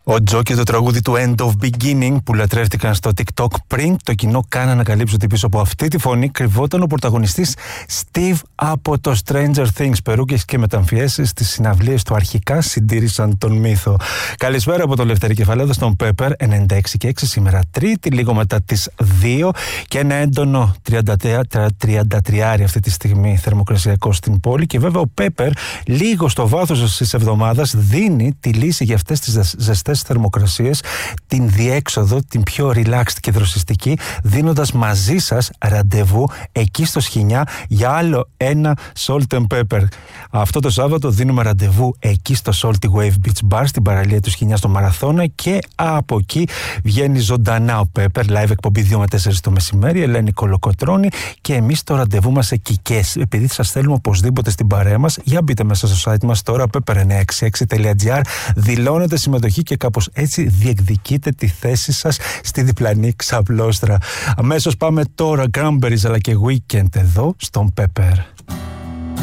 Ο Τζο και το τραγούδι του End of Beginning που λατρεύτηκαν στο TikTok πριν το κοινό καν ανακαλύψει ότι πίσω από αυτή τη φωνή κρυβόταν ο πρωταγωνιστής Steve από το Stranger Things. Περούκες και μεταμφιέσεις στις συναυλίες του αρχικά συντήρησαν τον μύθο. Καλησπέρα από το Λευτέρη Κεφαλέδο στον Pepper 96 και 6 σήμερα Τρίτη, λίγο μετά τις 2 και ένα έντονο 33 αυτή τη στιγμή θερμοκρασιακό στην πόλη. Και βέβαια ο Pepper λίγο στο βάθος της εβδομάδας δίνει τη λύση για αυτές τις ζεστές θερμοκρασίες, την διέξοδο, την πιο relaxed και δροσιστική, δίνοντας μαζί σας ραντεβού εκεί στο Σχοινιά για άλλο ένα Salt and Pepper. Αυτό το Σάββατο δίνουμε ραντεβού εκεί στο Salty Wave Beach Bar στην παραλία του Σχοινιά στο Μαραθώνα και από εκεί βγαίνει ζωντανά ο Pepper, live εκπομπή 2 με 4 το μεσημέρι, Ελένη Κολοκοτρώνη και εμείς το ραντεβού μας εκεί. Και επειδή σας θέλουμε οπωσδήποτε στην παρέα μας, για μπείτε μέσα στο site μας τώρα pepper966.gr, δηλώνετε συμμετοχή και κάπως έτσι διεκδικείτε τη θέση σας στη διπλανή ξαπλώστρα. Αμέσως πάμε τώρα Cranberries αλλά και Weekend εδώ στον Pepper.